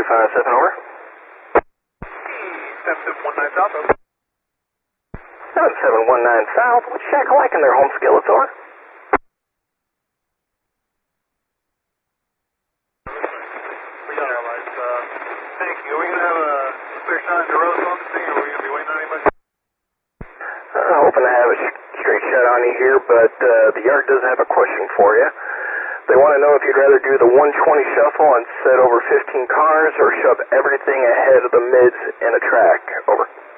757, over. 7719 South, over. 7719 South, what's Shack-a-like in their home skillets, over? We got our lights. Thank you. Are we going to have a clear shot of DeRosa on the thing, or are we going to be waiting on anybody? Hoping to have a straight shot on you here, but the yard does have a question for you. They want to know if you'd rather do the 120 shuffle and set over 15 cars or shove everything ahead of the mids in a track. Over.